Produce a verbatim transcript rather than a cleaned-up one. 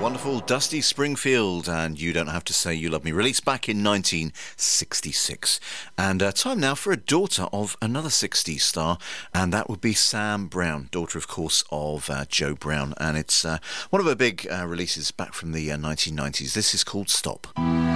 Wonderful Dusty Springfield and You Don't Have to Say You Love Me, released back in nineteen sixty-six. And uh, time now for a daughter of another sixties star, and that would be Sam Brown, daughter, of course, of uh, Joe Brown. And it's uh, one of her big uh, releases back from the uh, nineteen nineties. This is called Stop.